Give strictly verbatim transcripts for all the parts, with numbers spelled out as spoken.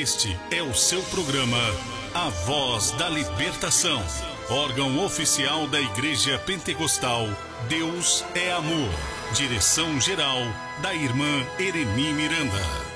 Este é o seu programa A Voz da Libertação, órgão oficial da Igreja Pentecostal Deus é Amor. Direção-geral da irmã Ereni Miranda.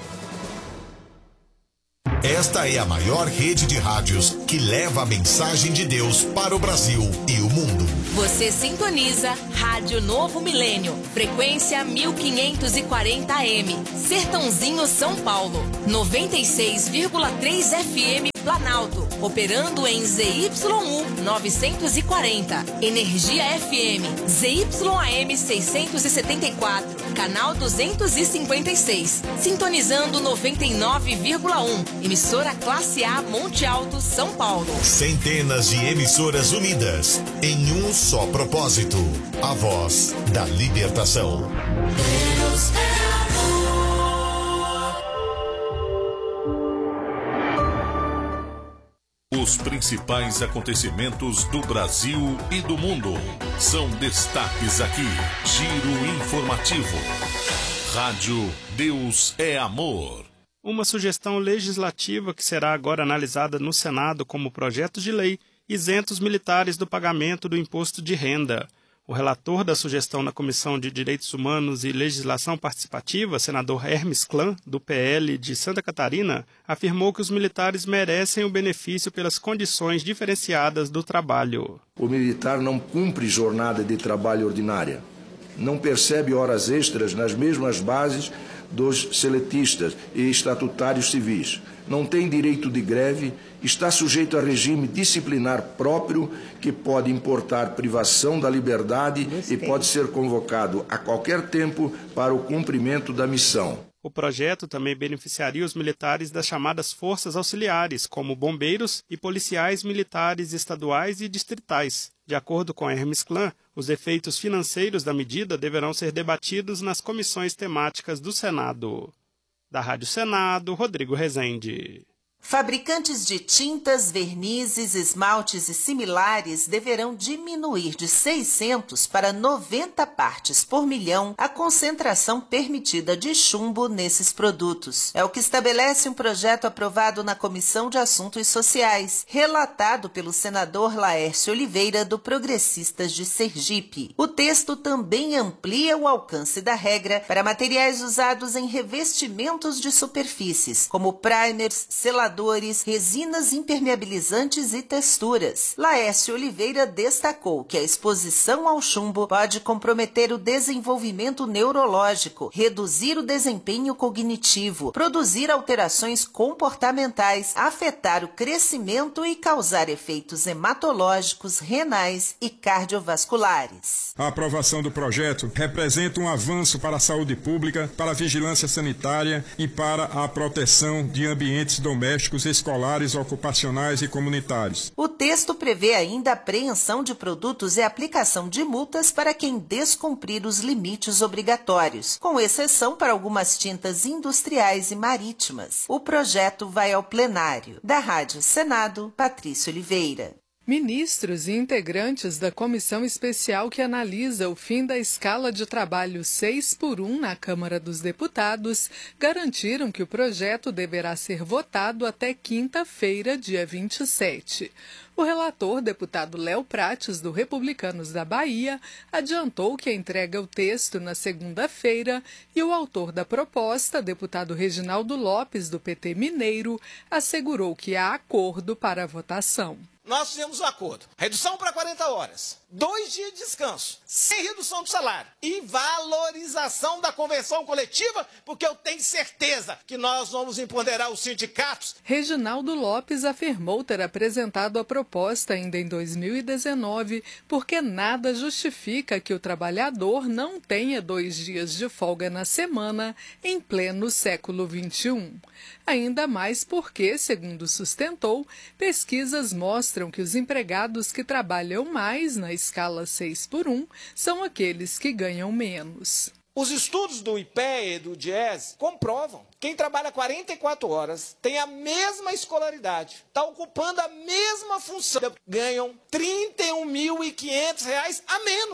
Esta é a maior rede de rádios que leva a mensagem de Deus para o Brasil e o mundo. Você sintoniza Rádio Novo Milênio, frequência mil quinhentos e quarenta A M, Sertãozinho, São Paulo, noventa e seis vírgula três F M Planalto, operando em Z Y U novecentos e quarenta, Energia F M, Z Y A M seiscentos e setenta e quatro, canal duzentos e cinquenta e seis, sintonizando noventa e nove vírgula um, emissora Classe A Monte Alto, São Paulo. Centenas de emissoras unidas em um só propósito, a voz da libertação. Deus é Os principais acontecimentos do Brasil e do mundo são destaques aqui. Giro informativo. Rádio Deus é Amor. Uma sugestão legislativa que será agora analisada no Senado como projeto de lei isenta os militares do pagamento do imposto de renda. O relator da sugestão na Comissão de Direitos Humanos e Legislação Participativa, senador Hermes Klan, do P L de Santa Catarina, afirmou que os militares merecem o benefício pelas condições diferenciadas do trabalho. O militar não cumpre jornada de trabalho ordinária, não percebe horas extras nas mesmas bases dos seletistas e estatutários civis, não tem direito de greve, está sujeito a regime disciplinar próprio que pode importar privação da liberdade e pode ser convocado a qualquer tempo para o cumprimento da missão. O projeto também beneficiaria os militares das chamadas forças auxiliares, como bombeiros e policiais militares estaduais e distritais. De acordo com Hermes Klan, os efeitos financeiros da medida deverão ser debatidos nas comissões temáticas do Senado. Da Rádio Senado, Rodrigo Rezende. Fabricantes de tintas, vernizes, esmaltes e similares deverão diminuir de seiscentos para noventa partes por milhão a concentração permitida de chumbo nesses produtos. É o que estabelece um projeto aprovado na Comissão de Assuntos Sociais, relatado pelo senador Laércio Oliveira, do Progressistas de Sergipe. O texto também amplia o alcance da regra para materiais usados em revestimentos de superfícies, como primers, seladores, resinas impermeabilizantes e texturas. Laércio Oliveira destacou que a exposição ao chumbo pode comprometer o desenvolvimento neurológico, reduzir o desempenho cognitivo, produzir alterações comportamentais, afetar o crescimento e causar efeitos hematológicos, renais e cardiovasculares. A aprovação do projeto representa um avanço para a saúde pública, para a vigilância sanitária e para a proteção de ambientes domésticos, escolares, ocupacionais e comunitários. O texto prevê ainda a apreensão de produtos e aplicação de multas para quem descumprir os limites obrigatórios, com exceção para algumas tintas industriais e marítimas. O projeto vai ao plenário. Da Rádio Senado, Patrícia Oliveira. Ministros e integrantes da comissão especial que analisa o fim da escala de trabalho seis por um na Câmara dos Deputados garantiram que o projeto deverá ser votado até quinta-feira, dia vinte e sete. O relator, deputado Léo Prates, do Republicanos da Bahia, adiantou que entrega o texto na segunda-feira e o autor da proposta, deputado Reginaldo Lopes, do P T Mineiro, assegurou que há acordo para a votação. Nós fizemos um acordo. Redução para quarenta horas. Dois dias de descanso. Sem redução do salário. E valorização da convenção coletiva, porque eu tenho certeza que nós vamos empoderar os sindicatos. Reginaldo Lopes afirmou ter apresentado a proposta ainda em dois mil e dezenove, porque nada justifica que o trabalhador não tenha dois dias de folga na semana em pleno século vinte e um. Ainda mais porque, segundo sustentou, pesquisas mostram que os empregados que trabalham mais na escala seis por um são aqueles que ganham menos. Os estudos do I P E E e do DIEESE comprovam. Quem trabalha quarenta e quatro horas tem a mesma escolaridade, está ocupando a mesma função, ganham trinta e um mil e quinhentos reais a menos.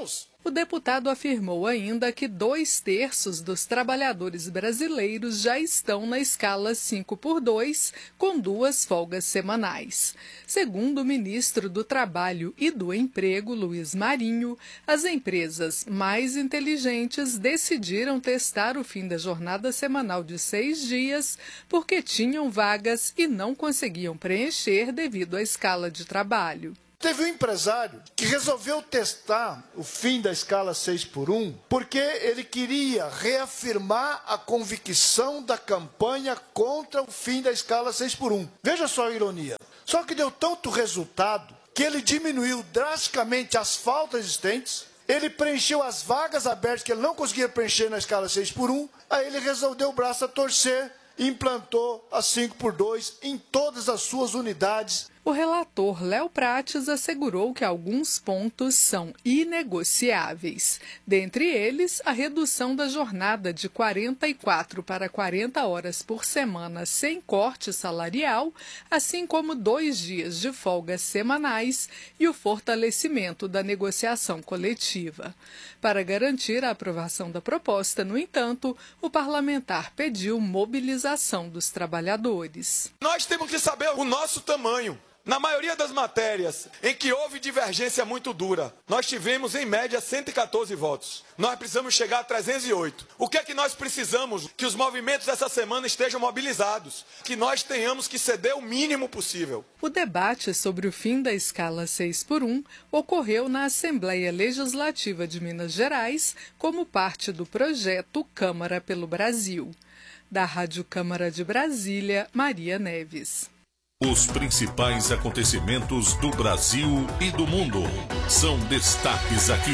O deputado afirmou ainda que dois terços dos trabalhadores brasileiros já estão na escala cinco por dois, com duas folgas semanais. Segundo o ministro do Trabalho e do Emprego, Luiz Marinho, as empresas mais inteligentes decidiram testar o fim da jornada semanal de seis dias porque tinham vagas e não conseguiam preencher devido à escala de trabalho. Teve um empresário que resolveu testar o fim da escala seis por um porque ele queria reafirmar a convicção da campanha contra o fim da escala seis por um. Veja só a ironia. Só que deu tanto resultado que ele diminuiu drasticamente as faltas existentes, ele preencheu as vagas abertas que ele não conseguia preencher na escala seis por um, aí ele resolveu o braço a torcer e implantou a cinco por dois em todas as suas unidades. O relator Léo Prates assegurou que alguns pontos são inegociáveis. Dentre eles, a redução da jornada de quarenta e quatro para quarenta horas por semana sem corte salarial, assim como dois dias de folga semanais e o fortalecimento da negociação coletiva. Para garantir a aprovação da proposta, no entanto, o parlamentar pediu mobilização dos trabalhadores. Nós temos que saber o nosso tamanho. Na maioria das matérias em que houve divergência muito dura, nós tivemos, em média, cento e quatorze votos. Nós precisamos chegar a trezentos e oito. O que é que nós precisamos? Que os movimentos dessa semana estejam mobilizados, que nós tenhamos que ceder o mínimo possível. O debate sobre o fim da escala seis por um ocorreu na Assembleia Legislativa de Minas Gerais, como parte do projeto Câmara pelo Brasil. Da Rádio Câmara de Brasília, Maria Neves. Os principais acontecimentos do Brasil e do mundo são destaques aqui.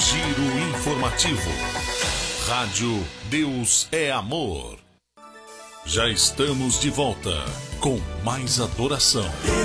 Giro informativo. Rádio Deus é Amor. Já estamos de volta com mais adoração.